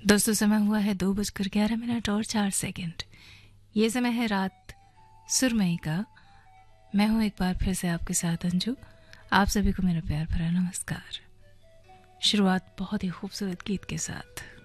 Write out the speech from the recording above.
दोस्तों, समय हुआ है 2:11 और 4 सेकंड। ये समय है रात सुरमई का। मैं हूँ एक बार फिर से आपके साथ अंजू। आप सभी को मेरा प्यार भरा नमस्कार। शुरुआत बहुत ही खूबसूरत गीत के साथ।